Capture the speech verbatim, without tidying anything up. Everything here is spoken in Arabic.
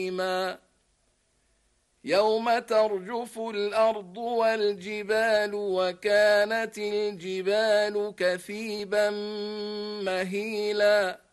يوم ترجف الأرض والجبال وكانت الجبال كثيبا مهيلا